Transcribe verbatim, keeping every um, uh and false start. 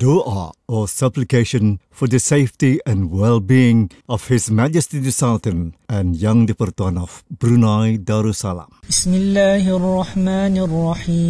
Doa or supplication for the safety and well-being of His Majesty the Sultan and Yang di-Pertuan of Brunei Darussalam. Bismillahirrahmanirrahim.